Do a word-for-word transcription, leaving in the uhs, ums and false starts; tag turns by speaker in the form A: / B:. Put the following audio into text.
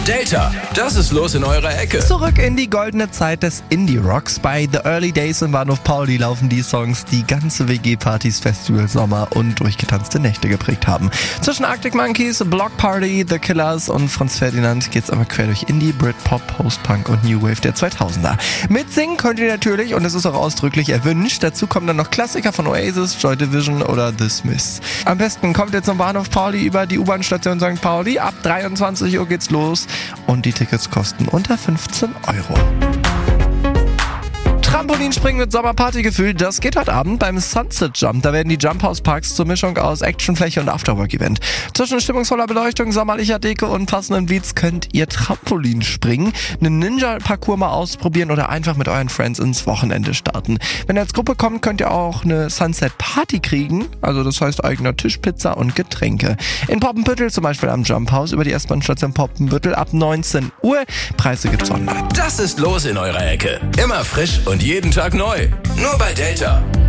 A: Delta, das ist los in eurer Ecke.
B: Zurück in die goldene Zeit des Indie-Rocks. Bei The Early Days im Bahnhof Pauli laufen die Songs, die ganze W G-Partys, Festivals, Sommer und durchgetanzte Nächte geprägt haben. Zwischen Arctic Monkeys, Block Party, The Killers und Franz Ferdinand geht's einmal quer durch Indie, Britpop, Post-Punk und New Wave der zweitausender. Mitsingen könnt ihr natürlich und es ist auch ausdrücklich erwünscht. Dazu kommen dann noch Klassiker von Oasis, Joy Division oder The Smiths. Am besten kommt ihr zum Bahnhof Pauli über die U-Bahn-Station Sankt Pauli. Ab dreiundzwanzig Uhr geht's los und die Tickets kosten unter fünfzehn Euro. Trampolinspringen mit Sommerpartygefühl, das geht heute Abend beim Sunset Jump. Da werden die Jump House Parks zur Mischung aus Actionfläche und Afterwork-Event. Zwischen stimmungsvoller Beleuchtung, sommerlicher Deko und passenden Beats könnt ihr Trampolin springen, einen Ninja-Parcours mal ausprobieren oder einfach mit euren Friends ins Wochenende starten. Wenn ihr als Gruppe kommt, könnt ihr auch eine Sunset-Party kriegen, also das heißt eigener Tisch, Pizza und Getränke. In Poppenbüttel zum Beispiel am Jump House über die S-Bahn-Station Poppenbüttel ab neunzehn Uhr. Preise gibt's online.
A: Das ist los in eurer Ecke. Immer frisch und jeden Tag neu. Nur bei Delta.